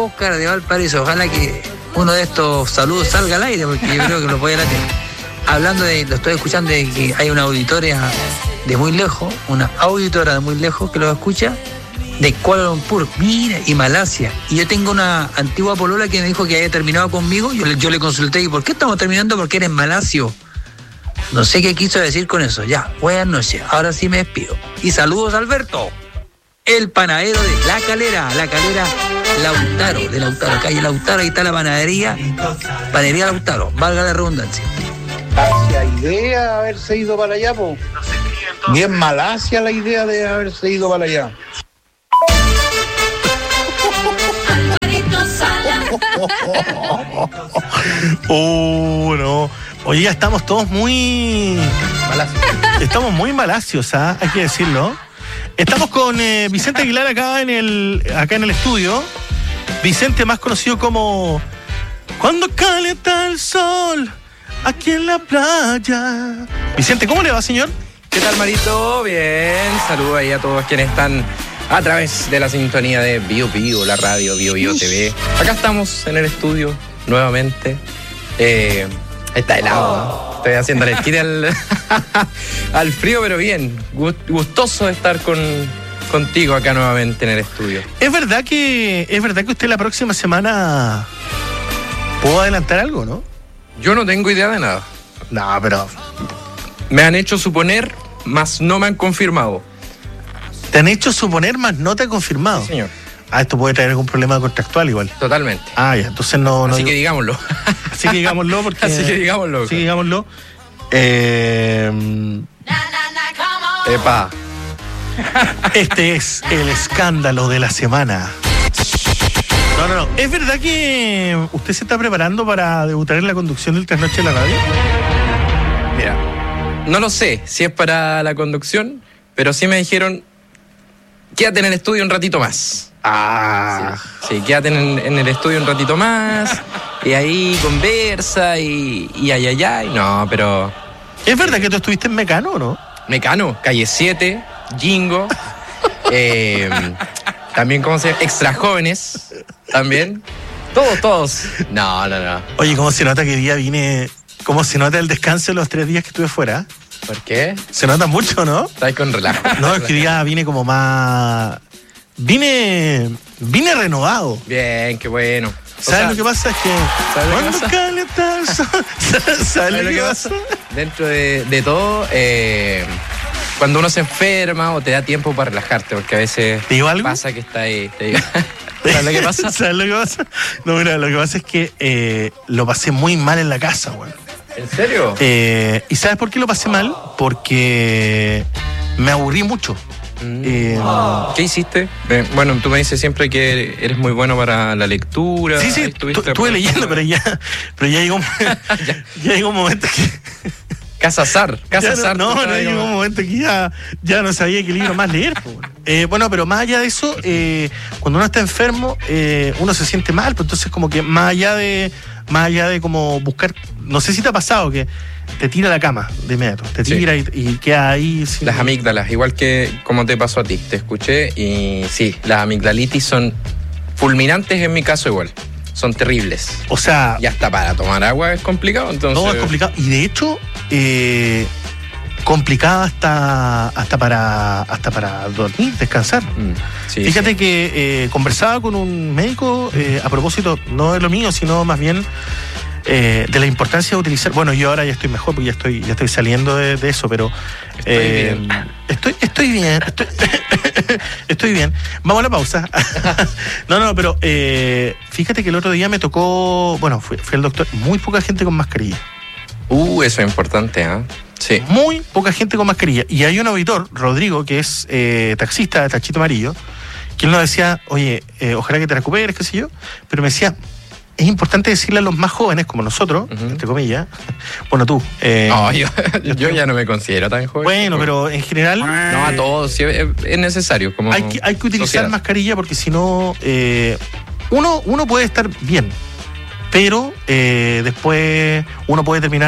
Oscar de Valparaíso. Ojalá que uno de estos saludos salga al aire, porque yo creo que lo puede latir. Hablando lo estoy escuchando de que hay una auditoria de muy lejos, una auditora de muy lejos que lo escucha, de Kuala Lumpur, mira, y Malasia. Y yo tengo una antigua polola que me dijo que había terminado conmigo. Yo le consulté, ¿y por qué estamos terminando? Porque eres malasio. No sé qué quiso decir con eso. Ya, buenas noches. Ahora sí me despido. Y saludos, Alberto, el panadero de La Calera Lautaro, de Lautaro, calle Lautaro, ahí está la panadería Lautaro, valga la redundancia. Hacia idea haberse ido para allá, po. Bien Malasia la idea de haberse ido para allá. No. Oye, ya estamos todos muy malacios. Estamos muy malacios, ¿ah? Hay que decirlo. Estamos con Vicente Aguilar acá en el estudio. Vicente, más conocido como Cuando calienta el sol aquí en la playa. Vicente, ¿cómo le va, señor? ¿Qué tal, Marito? Bien, saludos ahí a todos quienes están a través de la sintonía de Bio Bio, la radio Bio Bio TV. Acá estamos en el estudio nuevamente. Está helado, ¿no? Estoy haciendo el kit al frío, pero bien. Gustoso de estar contigo acá nuevamente en el estudio. ¿Es verdad que usted la próxima semana puedo adelantar algo, no? Yo no tengo idea de nada. No, pero me han hecho suponer, mas no me han confirmado. ¿Te han hecho suponer, mas no te han confirmado? Sí, señor. Esto puede traer algún problema contractual igual. Totalmente. Ya, entonces no. Así que digámoslo. Así que digámoslo porque. Así que digámoslo. Epa. Este es el escándalo de la semana. No. ¿Es verdad que usted se está preparando para debutar en la conducción del Trasnoche de la radio? Mira, no lo sé si es para la conducción, pero sí me dijeron, quédate en el estudio un ratito más. Sí, quédate en el estudio un ratito más, y ahí conversa, y no, pero... ¿Es verdad que tú estuviste en Mecano o no? Mecano, Calle 7, Jingo, también, ¿cómo se llama? Extra Jóvenes, también. Todos. No. Oye, ¿cómo se nota que día vine? ¿Cómo se nota el descanso de los 3 días que estuve fuera? ¿Por qué? Se nota mucho, ¿no? Estás con relajo. No, es que día vine como más... Vine renovado. Bien, qué bueno. ¿Sabes lo que pasa? Es que... ¿Sabes lo que pasa? Dentro de todo, cuando uno se enferma o te da tiempo para relajarte, porque a veces ¿te digo algo? Pasa que está ahí. Te digo. ¿Sabes lo que pasa? ¿Sabes lo que pasa? No, mira, lo que pasa es que lo pasé muy mal en la casa, güey. ¿En serio? ¿Y sabes por qué lo pasé mal? Porque me aburrí mucho. ¿Qué hiciste? Bueno, tú me dices siempre que eres muy bueno para la lectura. Sí, estuve leyendo, pero ya llegó un momento que... Casa Zar. No, llegó un momento que ya no sabía qué libro más leer. Bueno, pero más allá de eso, cuando uno está enfermo, uno se siente mal, pues entonces como que más allá de como buscar, no sé si te ha pasado que te tira a la cama de inmediato, te tira y queda ahí. Sí. Las amígdalas, igual que como te pasó a ti, te escuché y sí, las amigdalitis son fulminantes en mi caso igual. Son terribles. O sea... Y hasta para tomar agua es complicado, entonces... No, es complicado. Y de hecho, complicado hasta para dormir, descansar. Fíjate que conversaba con un médico a propósito, no de lo mío, sino más bien de la importancia de utilizar... Bueno, yo ahora ya estoy mejor porque ya estoy saliendo de eso, pero... Estoy bien. Estoy bien. Vamos a la pausa. No, pero fíjate que el otro día me tocó... Bueno, fui al doctor. Muy poca gente con mascarilla. Eso es importante, ¿eh? Sí. Muy poca gente con mascarilla. Y hay un auditor, Rodrigo, que es taxista de Tachito Amarillo, que él nos decía, oye, ojalá que te recuperes, qué sé yo. Pero me decía... Es importante decirle a los más jóvenes, como nosotros, entre comillas, bueno, tú. No, yo ya no me considero tan joven. Bueno, pero en general... No, a todos, sí, es necesario. Como hay que utilizar mascarilla porque si no, uno puede estar bien, pero después uno puede terminar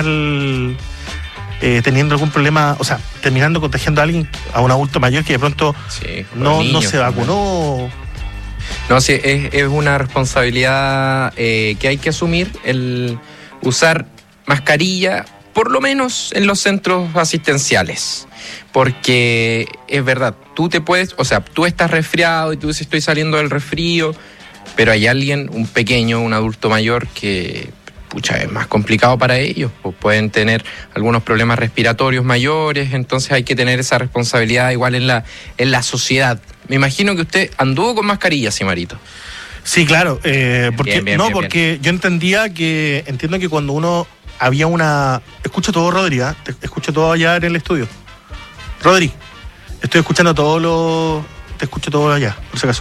teniendo algún problema, o sea, terminando contagiando a alguien, a un adulto mayor que de pronto no se vacunó. No, sí, es una responsabilidad que hay que asumir, el usar mascarilla, por lo menos en los centros asistenciales. Porque es verdad, tú estás resfriado y tú dices estoy saliendo del resfrío, pero hay alguien, un pequeño, un adulto mayor que, es más complicado para ellos, pues pueden tener algunos problemas respiratorios mayores, entonces hay que tener esa responsabilidad igual en la sociedad. Me imagino que usted anduvo con mascarilla, Simarito. Sí, claro, porque bien, porque yo entiendo que cuando uno había una... Escucho todo, Rodri, te escucho todo allá en el estudio. Rodri, estoy escuchando te escucho todo allá, por si acaso.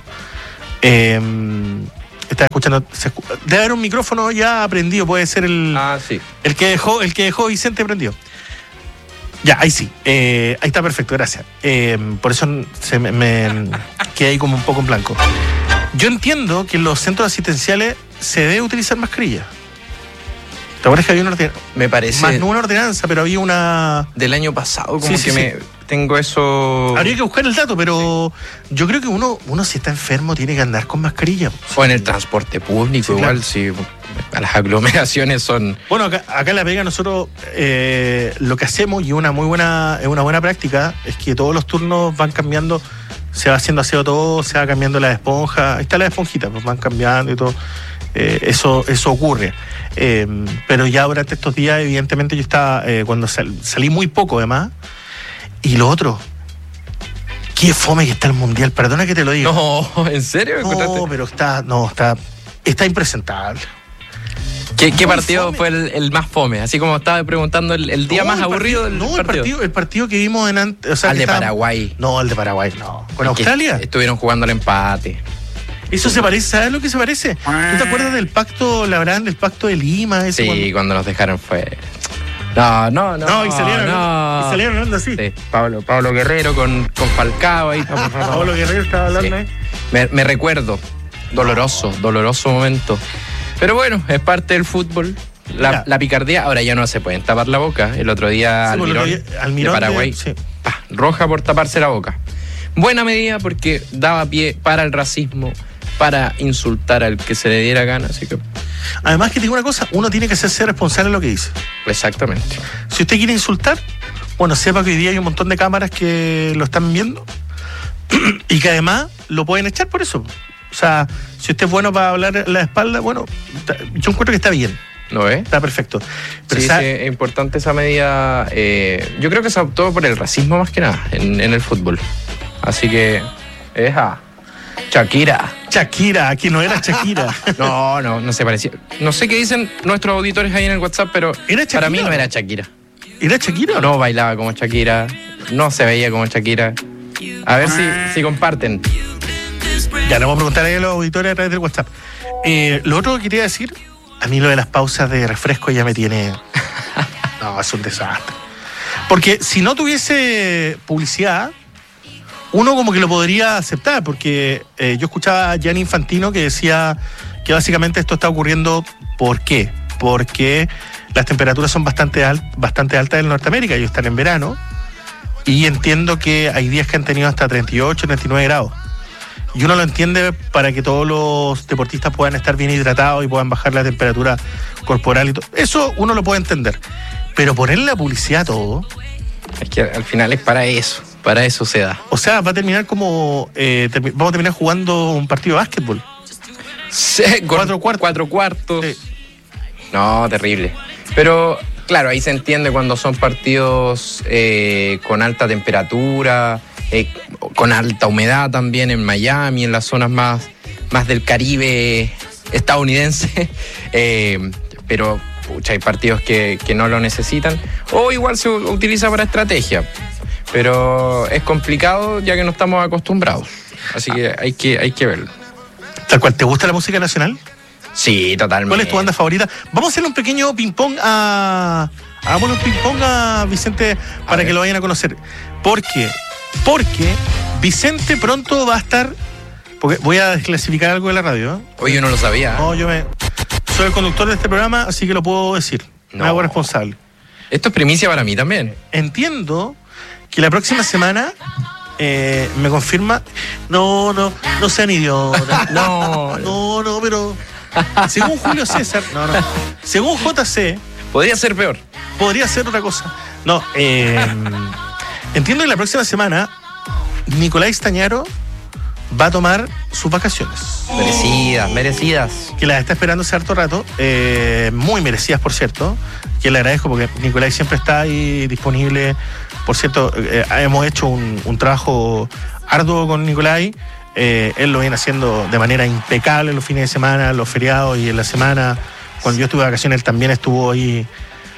Estás escuchando... Debe haber un micrófono ya prendido, puede ser sí. el que dejó Vicente prendido. Ya, ahí sí. Ahí está perfecto, gracias. Por eso me quedé ahí como un poco en blanco. Yo entiendo que en los centros asistenciales se debe utilizar mascarilla. ¿Te acuerdas que había una ordenanza? Me parece... Más no una ordenanza, pero había una... Del año pasado, como sí. Tengo eso... Habría que buscar el dato, pero yo creo que uno si está enfermo tiene que andar con mascarilla. O en el transporte público, sí, igual, claro. sí. Las aglomeraciones son... Bueno, acá en La Vega nosotros lo que hacemos, y es una buena práctica, es que todos los turnos van cambiando, se va haciendo aseo todo, se va cambiando la esponja, ahí está la esponjita, pues van cambiando y todo. Eso ocurre. Pero ya durante estos días, evidentemente, yo estaba, cuando salí muy poco además, y lo otro, qué fome que está el Mundial, perdona que te lo diga. No, ¿en serio? No, pero está impresentable. ¿Qué partido fue el más fome? Así como estaba preguntando, el día más aburrido del partido. El partido que vimos en antes. O sea, al de Paraguay. No, al de Paraguay, no. ¿Con Australia? Estuvieron jugando al empate. Eso se parece, ¿sabes lo que se parece? ¿Tú te acuerdas del pacto, del pacto de Lima? Sí, cuando nos dejaron fue... No, y salieron hablando así. Sí, Pablo Guerrero con Falcao ahí. Pablo Guerrero estaba hablando ahí. Me recuerdo. Doloroso momento. Pero bueno, es parte del fútbol. La picardía, ahora ya no se pueden tapar la boca. El otro día Almirón de Paraguay, roja por taparse la boca. Buena medida porque daba pie para el racismo, para insultar al que se le diera gana, así que... Además que te digo una cosa, uno tiene que hacerse responsable de lo que dice. Exactamente. Si usted quiere insultar, bueno, sepa que hoy día hay un montón de cámaras que lo están viendo y que además lo pueden echar por eso. O sea, si usted es bueno para hablar a la espalda, bueno, yo encuentro que está bien. ¿No es? Está perfecto. Pero sí, es importante esa medida. Yo creo que se optó por el racismo más que nada en el fútbol. Así que... Shakira, aquí no era Shakira. No se parecía. No sé qué dicen nuestros auditores ahí en el WhatsApp, pero para mí no era Shakira. ¿Era Shakira? No bailaba como Shakira, no se veía como Shakira. A ver si comparten. Ya, le vamos a preguntar a los auditores a través del WhatsApp. Lo otro que quería decir, a mí lo de las pausas de refresco ya me tiene... No, es un desastre. Porque si no tuviese publicidad... Uno como que lo podría aceptar, porque yo escuchaba a Gianni Infantino que decía que básicamente esto está ocurriendo. ¿Por qué? Porque las temperaturas son bastante altas en Norteamérica, ellos están en verano, y entiendo que hay días que han tenido hasta 38, 39 grados. Y uno lo entiende para que todos los deportistas puedan estar bien hidratados y puedan bajar la temperatura corporal y todo. Eso uno lo puede entender. Pero ponerle la publicidad a todo... Es que al final es para eso. Para eso se da. O sea, va a terminar como... vamos a terminar jugando un partido de básquetbol. Sí, 4 cuartos. Sí. No, terrible. Pero, claro, ahí se entiende cuando son partidos con alta temperatura, con alta humedad también en Miami, en las zonas más del Caribe estadounidense. Pero, pucha, hay partidos que no lo necesitan. O igual se utiliza para estrategia. Pero es complicado ya que no estamos acostumbrados. Así que hay que verlo. Tal cual, ¿te gusta la música nacional? Sí, totalmente. ¿Cuál es tu banda favorita? Vamos a hacerle un pequeño ping-pong hagámosle un ping-pong a Vicente para que lo vayan a conocer. ¿Por qué? Porque Vicente pronto va a estar... Porque voy a desclasificar algo de la radio, ¿eh? Oye, yo no lo sabía. No, soy el conductor de este programa, así que lo puedo decir. No. Me hago responsable. Esto es primicia para mí también. Entiendo que la próxima semana me confirma. No sean idiotas. No, pero según Julio César, no. Según JC, Podría ser peor. podría ser otra cosa. No, entiendo que la próxima semana Nicolás Stañaro va a tomar sus vacaciones. Merecidas. Que las está esperando hace harto rato, muy merecidas, por cierto, que le agradezco porque Nicolás siempre está ahí disponible. Por cierto, hemos hecho un trabajo arduo con Nicolás. Él lo viene haciendo de manera impecable los fines de semana, los feriados y en la semana. Cuando yo estuve de vacaciones, él también estuvo ahí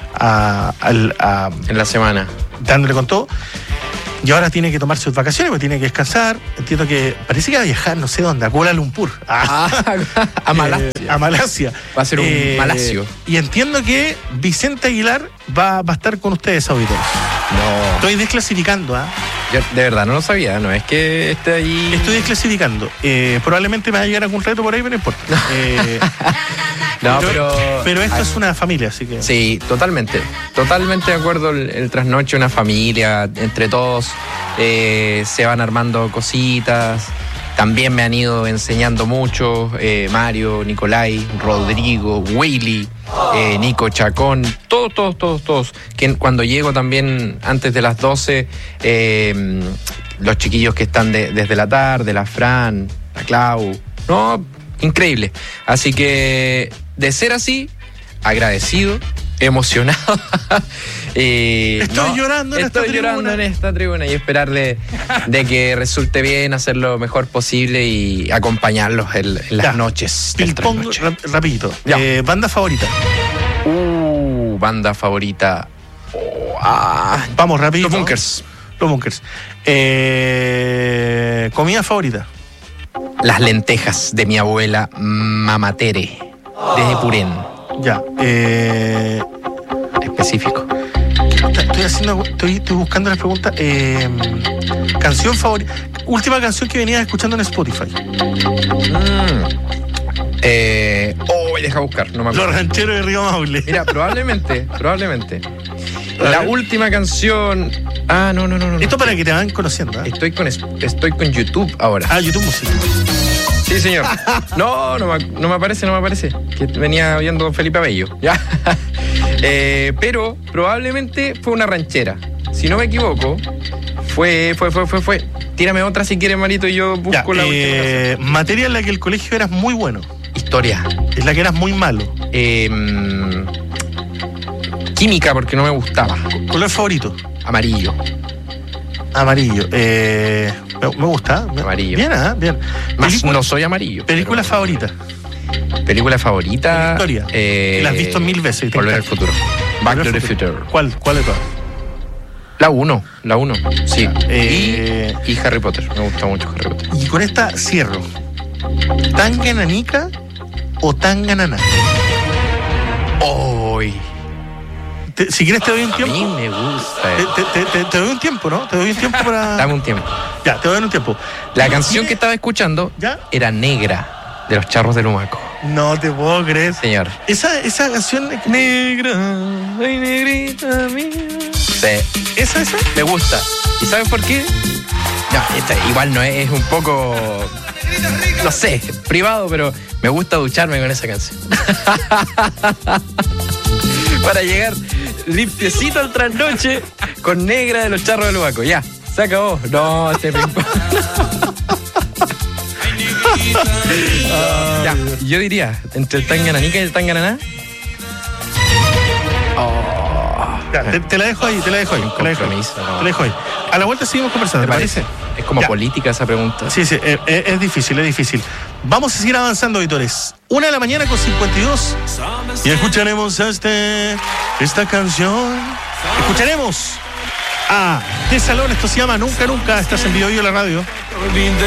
en la semana dándole con todo. Y ahora tiene que tomar sus vacaciones, porque tiene que descansar. Entiendo que parece que va a viajar, no sé dónde, a Kuala Lumpur. A Malasia. A Malasia. Va a ser un malasio. Y entiendo que Vicente Aguilar va a estar con ustedes, auditores. No. Estoy desclasificando, Yo de verdad no lo sabía, no es que esté ahí. Estoy desclasificando. Probablemente me va a llegar algún reto por ahí, pero no importa. No, pero esto es una familia, así que. Sí, totalmente de acuerdo. El trasnoche, una familia, entre todos se van armando cositas. También me han ido enseñando mucho, Mario, Nicolai, Rodrigo, Willy, Nico Chacón, todos. Que cuando llego también antes de las 12, los chiquillos que están desde la tarde, la Fran, la Clau, no, increíble. Así que, de ser así, agradecido, emocionado. Estoy llorando en esta tribuna y esperar de que resulte bien, hacer lo mejor posible y acompañarlos en las noches. Ping-pong, rapidito. Banda favorita. Banda favorita. Vamos, rapidito. Los Bunkers. Comida favorita. Las lentejas de mi abuela Mama Tere, desde Purén. Ya. Específico. Estoy buscando las preguntas. Canción favorita. Última canción que venía escuchando en Spotify. Deja buscar, no me acuerdo. Los Rancheros de Río Maule. Mira, probablemente. La última canción. No. Esto para que te van conociendo. Estoy con YouTube ahora. YouTube Música. Sí, señor. No me aparece. Que venía viendo Felipe Abello. Ya. Pero probablemente fue una ranchera. Si no me equivoco, fue. Tírame otra si quieres, Marito, y yo busco la última. Materia en la que el colegio eras muy bueno. Historia. Es la que eras muy malo. Química, porque no me gustaba. ¿Color favorito? Amarillo. Me gusta. Amarillo. Bien. Más no soy amarillo. ¿Película favorita? Película favorita. Historia. La has visto 1000 veces. Volver al futuro. Back to the Future. ¿Cuál de todas? La 1. Sí. Y Harry Potter. Me gusta mucho Harry Potter. Y con esta cierro. ¿Tangananica o Tangananá? Hoy. Si quieres te doy un tiempo. A mí me gusta. Te doy un tiempo, ¿no? Te doy un tiempo para. Dame un tiempo. Ya, te doy un tiempo. La canción que estaba escuchando era Negra, de los Charros del Humaco. No te puedo creer. Señor. Esa canción Negra, ay negrita mía. Sí. ¿Esa? Me gusta. ¿Y sabes por qué? No, igual no es un poco, no sé, privado, pero me gusta ducharme con esa canción. Para llegar limpiecito al trasnoche con Negra de los Charros del Humaco. Ya, se acabó. No, este ping-pong. Ya, yo diría, entre el Tangananica y el Tangananá. Ya, te la dejo ahí. A la vuelta seguimos conversando, ¿te parece? Es como política esa pregunta. Sí, es difícil. Vamos a seguir avanzando, auditores. 1:52 a.m. y escucharemos esta canción. Escucharemos a The Salón. Esto se llama Nunca Nunca. Estás en Vivo la radio.